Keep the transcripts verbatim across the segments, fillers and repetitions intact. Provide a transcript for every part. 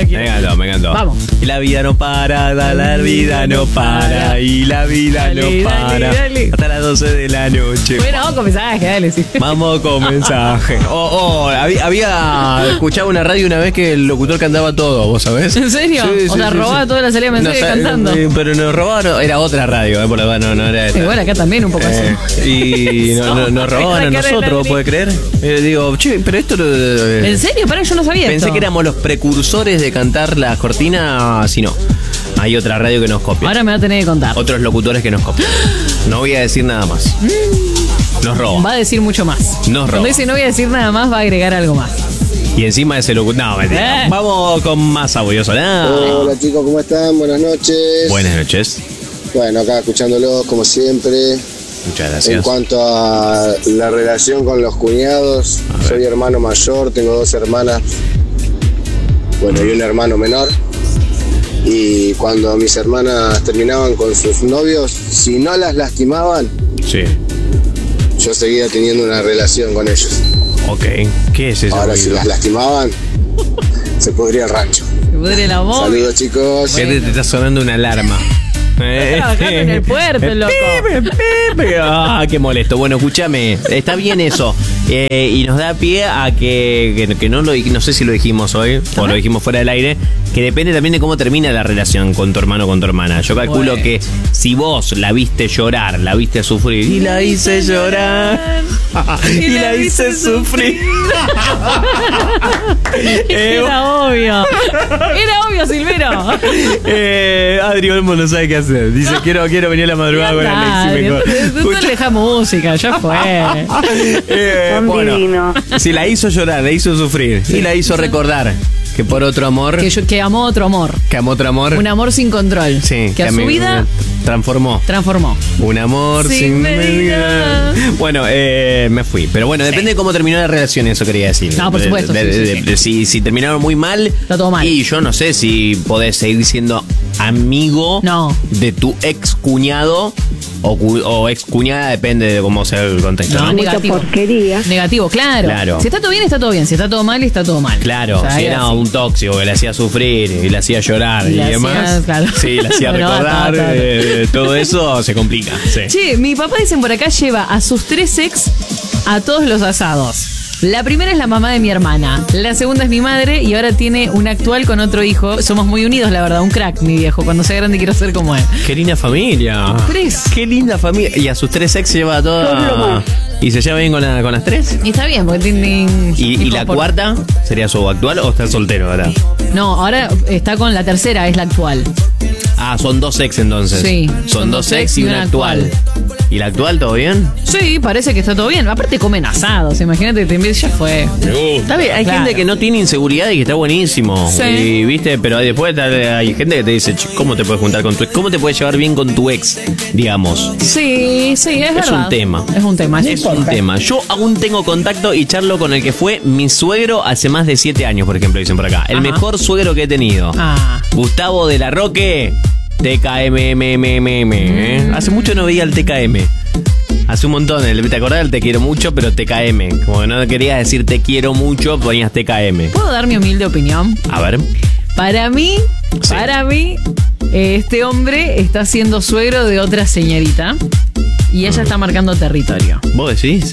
lo quiero. Me encantó, me encantó. Vamos. Y la vida no para, da, la vida no para. Y la vida Dale, no dale, para. dale. Hasta las doce de la noche. Bueno, vamos con mensaje, dale, sí. Vamos con mensaje. Oh, oh, había, había escuchado una radio una vez que el locutor cantaba todo, ¿vos sabés? ¿En serio? Sí, o sí, sea, sí, robaba sí. toda la salida de mensaje No, cantando. eh, Pero nos robaron, era otra radio, eh, por la verdad, no, no era esta. Igual acá también un poco Eh, así. y no, no, nos robaban a La cara de nosotros, Nani. ¿puede creer? Eh, digo, che, pero esto lo- ¿En serio? Pará, yo no sabía Pensé esto. que éramos los precursores de cantar las cortinas, si no. Hay otra radio que nos copia. Ahora me va a tener que contar. Otros locutores que nos copian. No voy a decir nada más. Nos roban. Va a decir mucho más. Nos roba. Cuando dice no voy a decir nada más, va a agregar algo más. Y encima ese locutor. No, mentira. Eh. Vamos con más audios. ¿no? Hola chicos, ¿cómo están? Buenas noches. Buenas noches. Bueno, acá escuchándolos como siempre. Muchas En gracias. cuanto a la relación con los cuñados, A ver. soy hermano mayor, tengo dos hermanas, bueno, y un hermano menor. Y cuando mis hermanas terminaban con sus novios, si no las lastimaban, Sí. yo seguía teniendo una relación con ellos. Ok. ¿Qué es eso? Ahora, si las lastimaban, se podría el rancho. Se pudre el amor. Saludos chicos. ¿Qué te, te está sonando una alarma? Está trabajando en el puerto, loco. Pipe, pipe. Ah, qué molesto. Bueno, escúchame, está bien eso. Eh, y nos da pie a que, que, que no lo no sé si lo dijimos hoy, o lo dijimos fuera del aire, que depende también de cómo termina la relación con tu hermano o con tu hermana. Yo calculo Bueno. que si vos la viste llorar, la viste sufrir, y la hice llorar, y la hice sufrir. Eh, Era obvio. Era obvio, Silvero. eh, Adri Olmo no sabe qué hacer. Dice, quiero, quiero venir a la madrugada con Alexi mejor. Entonces deja música, ya fue. Eh, Son bueno, divinos. si la hizo llorar, la hizo sufrir y la hizo recordar que por otro amor, Que, que, yo, que amó otro amor. amó otro amor, Un amor sin control. sí, que a me- su vida transformó. transformó. Un amor sin, Sin medida. medida. Bueno, eh, me fui. Pero bueno, depende de cómo terminó la relación, eso quería decir. No, por De- supuesto, de- sí, de- sí, de- sí. de- si, si terminaron muy mal. Está todo mal. Y yo no sé si podés seguir siendo amigo No. de tu ex cuñado o, cu- o ex cuñada, depende de cómo sea el contexto. No, ¿no? Mucha negativo. porquería. Negativo, claro. Claro. Si está todo bien, está todo bien. Si está todo mal, está todo mal. Claro, O sea, si es era así. un tóxico que le hacía sufrir y le hacía llorar Y y, le demás. hacía, claro. Sí, le hacía Bueno, recordar. basta, basta. eh, todo eso se complica. Sí. Che, mi papá, dicen por acá, lleva a sus tres ex a todos los asados. La primera es la mamá de mi hermana, la segunda es mi madre y ahora tiene un actual con otro hijo. Somos muy unidos, la verdad, un crack, mi viejo. Cuando sea grande quiero ser como él. Qué linda familia. Tres. Qué linda familia. Y a sus tres ex lleva a Son lo todas. más. ¿Y se lleva bien con, la- con las tres? Y está bien, porque tienen... ¿Y, y la por- cuarta sería su actual o está soltero ahora? No, ahora está con la tercera, es la actual. Ah, son dos ex entonces. Sí, Son, dos ex y una actual. ¿Y la actual todo bien? Sí, parece que está todo bien. Aparte comen asados, imagínate, te envías, ya fue. Está bien, hay Claro. gente que no tiene inseguridad y que está buenísimo. Sí. Y viste, pero después está- hay gente que te dice, "Che, ¿cómo te puedes juntar con tu ex? ¿Cómo te puedes llevar bien con tu ex? Digamos. Sí, sí, es, Es verdad. un tema. Es un tema. Es un tema. Yo aún tengo contacto y charlo con el que fue mi suegro hace más de siete años, por ejemplo, dicen por acá. El Ajá. mejor suegro que he tenido. Ah. Gustavo de la Roque. T K M M M M M. ¿eh? Hace mucho no veía el T K M. Hace un montón. el- ¿Te acordás del te quiero mucho, pero T K M? Como que no querías decir te quiero mucho, ponías T K M. ¿Puedo dar mi humilde opinión? A ver. Para mí, Sí. para mí, eh, este hombre está siendo suegro de otra señorita y ella está marcando territorio. ¿Vos decís?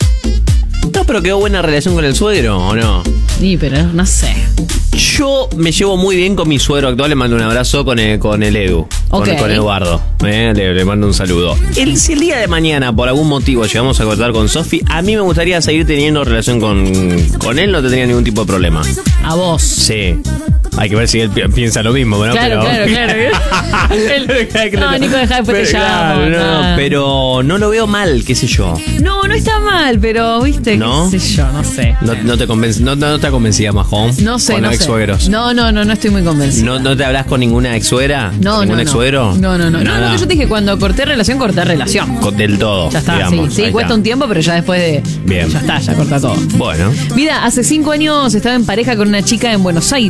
No, pero quedó buena relación con el suegro, ¿o no? Sí, pero no sé. Yo me llevo muy bien con mi suegro actual, le mando un abrazo con el, con el Edu, con, Ok. con Eduardo, eh, le, le mando un saludo. El, si el día de mañana, por algún motivo, llegamos a cortar con Sofi, a mí me gustaría seguir teniendo relación con, con él, no tendría ningún tipo de problema. A vos. Sí. Hay que ver si él pi- piensa lo mismo, ¿no? Claro, pero... claro, claro. El- No, Nico, deja después te Pero, llamo. claro, no, no. pero no lo veo mal, qué sé yo. No, no está mal, pero viste, ¿No? qué sé yo, no sé. No, no te convence, no, no te convencía, Majón. No sé, con no los sé. ex suegros. No, no, no, no estoy muy convencida. ¿No, ¿No te hablas con ninguna ex suegra? No, ¿Ningún no, ex no. suegro? No, no, no. No, Nada. no, que yo te dije, cuando corté relación, corté relación. Con- Del todo. Ya está, digamos. sí, sí, Ahí cuesta está. un tiempo, pero ya después de... Bien. Ya está, ya corta todo. Bueno. Mira, hace cinco años estaba en pareja con una chica en Buenos Aires. Ujú.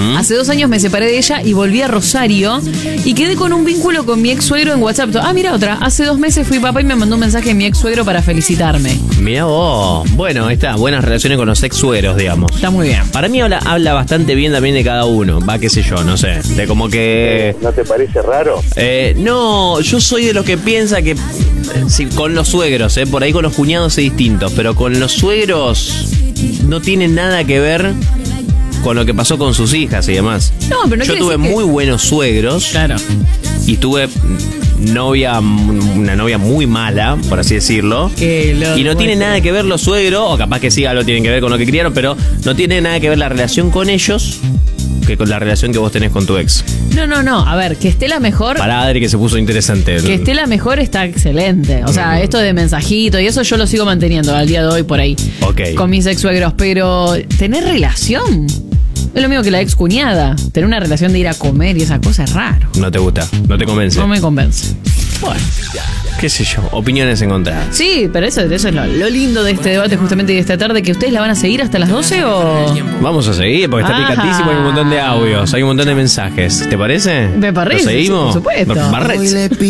Ujú. Hace dos años me separé de ella y volví a Rosario y quedé con un vínculo con mi ex suegro en WhatsApp. Ah, mira otra. Hace dos meses fui papá y me mandó un mensaje de mi ex suegro para felicitarme. Mirá vos. Bueno, ahí está. Buenas relaciones con los ex suegros, digamos. Está muy bien. Para mí habla, habla bastante bien también de cada uno. Va, qué sé yo, no sé. De como que... ¿No te parece raro? Eh, no, yo soy de los que piensa que... Sí, con los suegros, eh, por ahí con los cuñados es distinto. Pero con los suegros no tiene nada que ver con lo que pasó con sus hijas y demás. No, pero no yo quiere tuve decir que- muy buenos suegros. Claro. Y tuve novia, una novia muy mala, por así decirlo. Que lo- Y no tiene nada que ver los suegros, o capaz que sí, algo tienen que ver con lo que criaron, pero no tiene nada que ver la relación con ellos que con la relación que vos tenés con tu ex. No, no, no. A ver, que esté la mejor. Para Adri, que se puso interesante. Que esté la mejor está excelente. O sea, esto de mensajito y eso yo lo sigo manteniendo al día de hoy por ahí. Ok. Con mis ex suegros. Pero tener relación es lo mismo que la ex cuñada. Tener una relación de ir a comer y esa cosa es raro. No te gusta, no te convence. No me convence. Bueno. Qué sé yo, opiniones encontradas. Sí, pero eso, eso es lo, lo lindo de este debate justamente de esta tarde, que ustedes la van a seguir hasta las doce o... Vamos a seguir, porque está Ajá. picantísimo, hay un montón de audios, hay un montón de mensajes. ¿Te parece? Me parece, ¿Lo seguimos? por supuesto. Barrets.